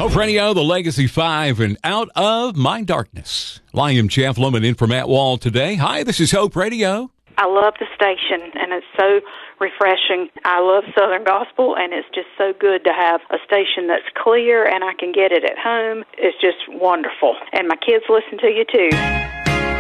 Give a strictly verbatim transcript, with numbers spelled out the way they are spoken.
Hope Radio, the Legacy five, and Out of My Darkness. I am Jeff Lemon in for Matt Wall today. Hi, this is Hope Radio. I love the station, and it's so refreshing. I love Southern Gospel, and it's just so good to have a station that's clear, and I can get it at home. It's just wonderful. And my kids listen to you, too.